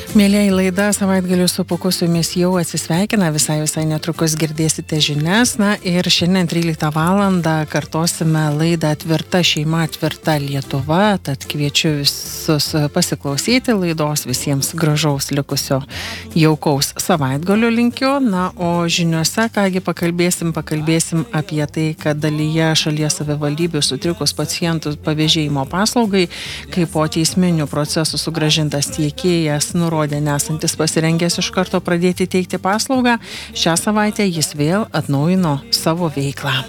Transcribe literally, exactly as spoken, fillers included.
Mėlėjai, laida Savaitgalių su Pūku su jumis jau atsisveikina, visai visai netrukus girdėsite žinias, na ir šiandien tryliktą valandą kartosime laidą Tvirta šeima, tvirta Lietuva, tad kviečiu visus pasiklausyti laidos, visiems gražaus likusio jaukaus savaitgalio linkiu, na o žiniuose, kągi pakalbėsim, pakalbėsim apie tai, kad dalyje šalies savivaldybių sutrikus pacientų pavėžėjimo paslaugai, kai po teisminių procesų sugrąžintas tiekėjas nurodė nesantis pasirengęs iš karto pradėti teikti paslaugą, šią savaitę jis vėl atnaujino savo veiklą.